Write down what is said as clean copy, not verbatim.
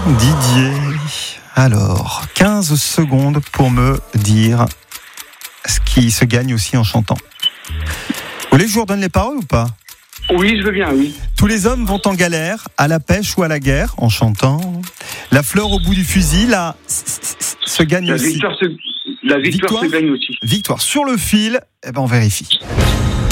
Didier. Alors, 15 secondes pour me dire ce qui se gagne aussi en chantant. Vous voulez que je vous redonne les paroles ou pas ? Oui, je veux bien, oui. Tous les hommes vont en galère, à la pêche ou à la guerre, en chantant. La fleur au bout du fusil, se gagne aussi. La victoire se gagne aussi. Victoire sur le fil, on vérifie.